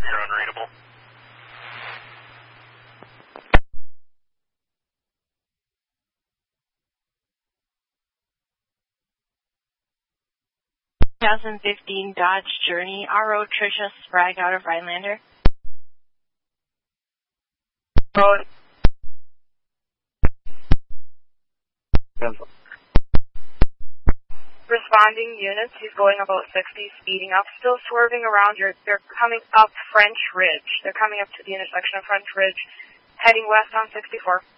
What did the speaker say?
You're unreadable. (2015) Dodge Journey, RO Tricia Sprague out of Rhinelander. Road. Responding units, he's going about 60, speeding up, still swerving around. They're coming up French Ridge. They're coming up to the intersection of French Ridge, heading west on 64.